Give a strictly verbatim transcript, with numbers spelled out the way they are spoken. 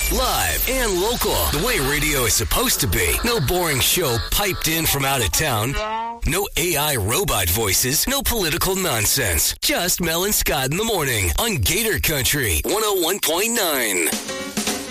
Live and local, the way radio is supposed to be. No boring show piped in from out of town. No A I robot voices. No political nonsense. Just Mel and Scott in the morning on Gator Country one oh one point nine.